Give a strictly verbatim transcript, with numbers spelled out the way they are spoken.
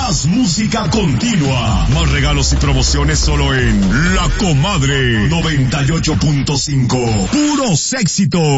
Más música continua. Más regalos y promociones solo en La Comadre noventa y ocho punto cinco. Puros éxitos.